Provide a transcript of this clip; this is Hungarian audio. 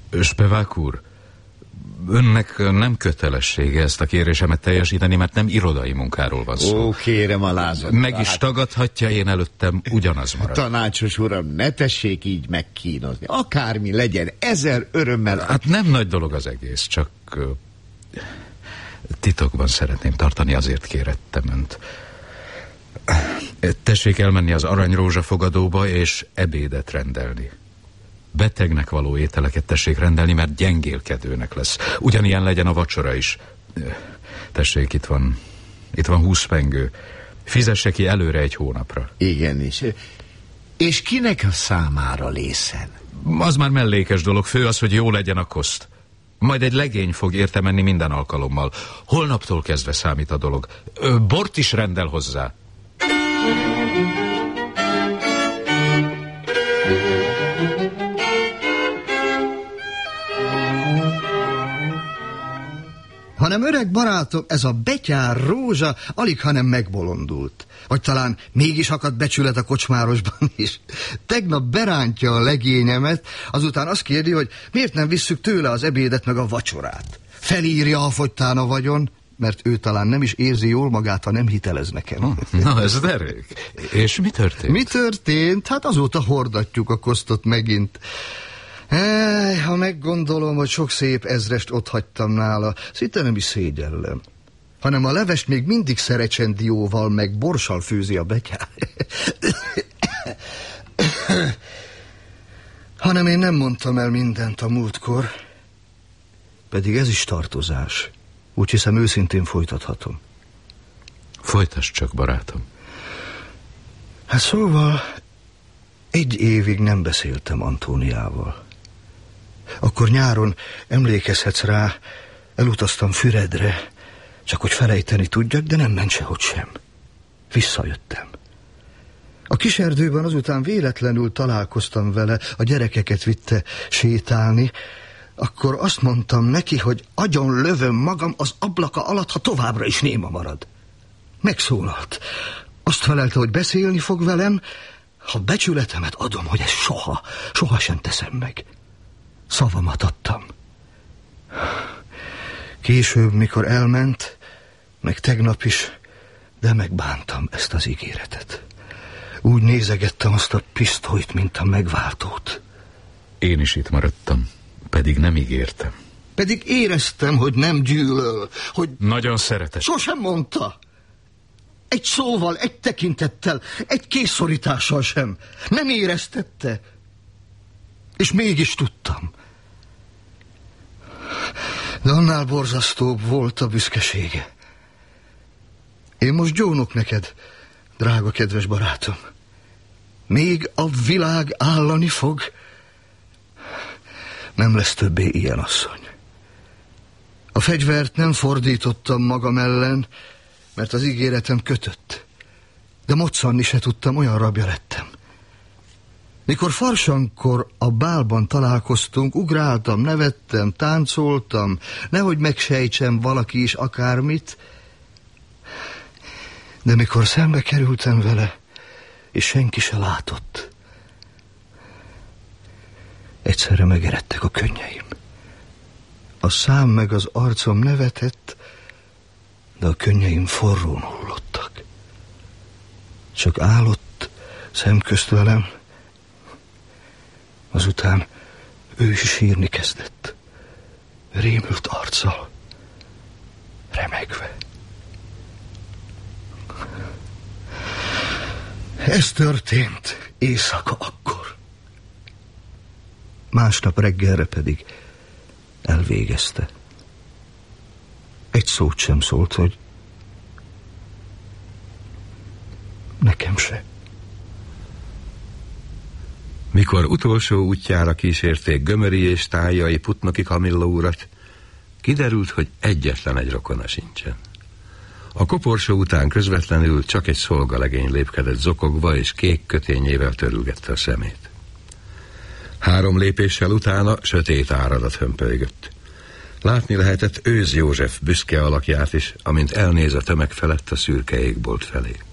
Spevák úr, önnek nem kötelessége ezt a kérésemet teljesíteni, mert nem irodai munkáról van szó. Ó, kérem a lázat. Meg is tagadhatja, én előttem ugyanaz marad. Tanácsos uram, ne tessék így megkínozni. Akármi legyen, 1000 örömmel... Hát nem nagy dolog az egész, csak titokban szeretném tartani, azért kérettem önt. Tessék elmenni az Aranyrózsa fogadóba és ebédet rendelni. Betegnek való ételeket tessék rendelni, mert gyengélkedőnek lesz. Ugyanilyen legyen a vacsora is. Tessék, itt van 20 pengő. Fizesse ki előre 1 hónapra. Igenis. És kinek a számára lészen? Az már mellékes dolog, fő az, hogy jó legyen a koszt. Majd egy legény fog érte menni minden alkalommal. Holnaptól kezdve számít a dolog. Bort is rendel hozzá. Hanem öreg barátom, ez a betyár Rózsa alig, hanem megbolondult. Vagy talán mégis akadt becsület a kocsmárosban is. Tegnap berántja a legényemet, azután azt kérdi, hogy miért nem visszük tőle az ebédet meg a vacsorát. Felírja a fogytán a vagyon, mert ő talán nem is érzi jól magát, ha nem hitelez nekem. Na, ez derék. És mi történt? Mi történt? Hát azóta hordatjuk a kosztot megint. Ha meggondolom, hogy sok szép ezrest otthagytam nála, szinte nem is szégyellem. Hanem a levest még mindig szerecsendióval meg borssal főzi a betyár. Hanem én nem mondtam el mindent a múltkor, pedig ez is tartozás. Úgy hiszem, őszintén folytathatom. Folytasd csak, barátom. Hát szóval 1 évig nem beszéltem Antóniával. Akkor nyáron, emlékezhetsz rá, elutaztam Füredre, csak hogy felejteni tudjak, de nem ment sehogy sem. Visszajöttem. A kiserdőben azután véletlenül találkoztam vele, a gyerekeket vitte sétálni, akkor azt mondtam neki, hogy agyon lövöm magam az ablaka alatt, ha továbbra is néma marad. Megszólalt. Azt felelte, hogy beszélni fog velem, ha becsületemet adom, hogy ezt soha sem teszem meg. Szavamat adtam. Később, mikor elment, meg tegnap is, de megbántam ezt az ígéretet. Úgy nézegettem azt a pisztolyt, mint a megváltót. Én is itt maradtam, pedig nem ígértem. Pedig éreztem, hogy nem gyűlöl, hogy... Nagyon szeretett. Sosem mondta. Egy szóval, egy tekintettel, egy kézszorítással sem. Nem éreztette. És mégis tudtam. De annál borzasztóbb volt a büszkesége. Én most gyónok neked, drága kedves barátom. Még a világ állani fog. Nem lesz többé ilyen asszony. A fegyvert nem fordítottam magam ellen, mert az ígéretem kötött. De moccanni se tudtam, olyan rabja lettem. Mikor farsankor a bálban találkoztunk, ugráltam, nevettem, táncoltam, nehogy megsejtsem valaki is akármit. De mikor szembe kerültem vele, és senki se látott, egyszerre megeredtek a könnyeim. A szám meg az arcom nevetett, de a könnyeim forrón hullottak. Csak állott szemközt velem, azután ő is sírni kezdett, rémült arccal, remegve. Ez történt éjszaka akkor. Másnap reggelre pedig elvégezte. Egy szót sem szólt, hogy nekem se. Mikor utolsó útjára kísérték Gömöri és Tájai Putnoki Kamilla urat, kiderült, hogy egyetlen egy rokona sincsen. A koporsó után közvetlenül csak egy szolgalegény lépkedett zokogva, és kék kötényével törülgette a szemét. 3 lépéssel utána sötét áradat hömpölygött. Látni lehetett Őz József büszke alakját is, amint elnéz a tömeg felett a szürke égbolt felé.